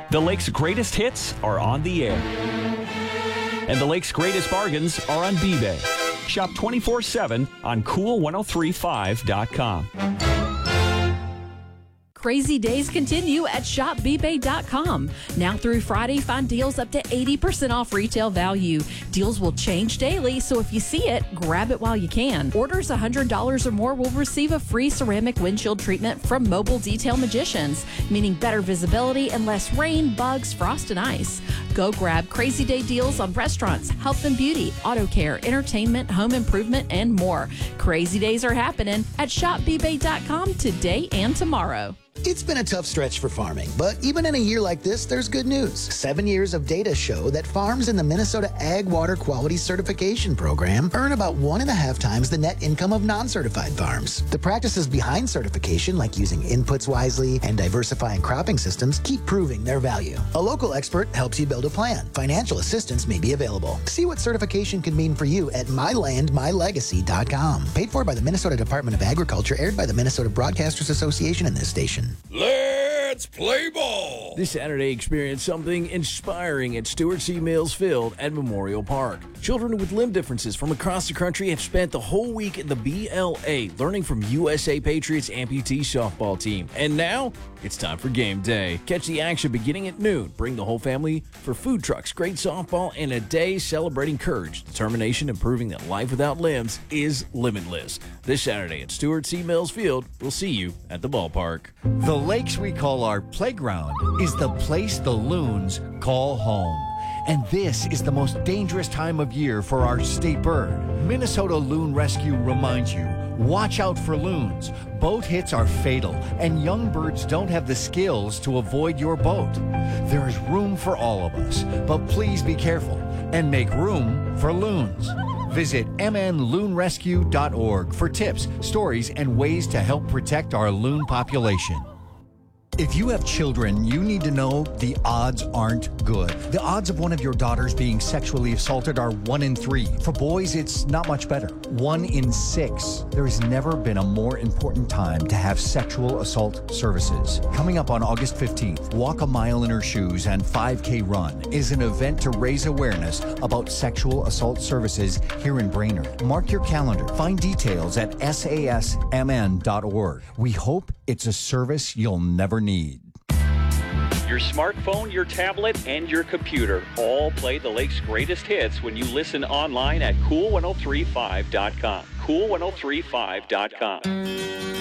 The Lake's greatest hits are on the air. And the Lake's greatest bargains are on B-Bay. Shop 24/7 on cool1035.com. Crazy days continue at shopbbay.com. Now through Friday, find deals up to 80% off retail value. Deals will change daily, so if you see it, grab it while you can. Orders $100 or more will receive a free ceramic windshield treatment from Mobile Detail Magicians, meaning better visibility and less rain, bugs, frost, and ice. Go grab Crazy Day deals on restaurants, health and beauty, auto care, entertainment, home improvement, and more. Crazy days are happening at shopbbay.com today and tomorrow. It's been a tough stretch for farming, but even in a year like this, there's good news. 7 years of data show that farms in the Minnesota Ag Water Quality Certification Program earn about 1.5 times the net income of non-certified farms. The practices behind certification, like using inputs wisely and diversifying cropping systems, keep proving their value. A local expert helps you build a plan. Financial assistance may be available. See what certification can mean for you at mylandmylegacy.com. Paid for by the Minnesota Department of Agriculture, aired by the Minnesota Broadcasters Association and this station. Let's play ball! This Saturday, experience something inspiring at Stuart C. Mills Field at Memorial Park. Children with limb differences from across the country have spent the whole week at the BLA learning from USA Patriots amputee softball team. And now, it's time for game day. Catch the action beginning at noon. Bring the whole family for food trucks, great softball, and a day celebrating courage, determination, and proving that life without limbs is limitless. This Saturday at Stuart C. Mills Field, we'll see you at the ballpark. The lakes we call our playground is the place the loons call home. And this is the most dangerous time of year for our state bird. Minnesota Loon Rescue reminds you, watch out for loons. Boat hits are fatal, and young birds don't have the skills to avoid your boat. There is room for all of us, but please be careful and make room for loons. Visit mnloonrescue.org for tips, stories, and ways to help protect our loon population. If you have children, you need to know the odds aren't good. The odds of one of your daughters being sexually assaulted are 1 in 3. For boys, it's not much better. 1 in 6. There has never been a more important time to have sexual assault services. Coming up on August 15th, Walk a Mile in Her Shoes and 5K Run is an event to raise awareness about sexual assault services here in Brainerd. Mark your calendar. Find details at sasmn.org. We hope it's a service you'll never need. Your smartphone, your tablet, and your computer all play the Lake's greatest hits when you listen online at cool1035.com. Cool1035.com.